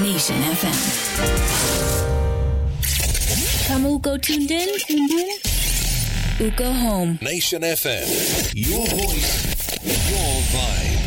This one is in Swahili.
Nation FM. Kama uko tuned in, uko home. Nation FM, your voice, your vibe.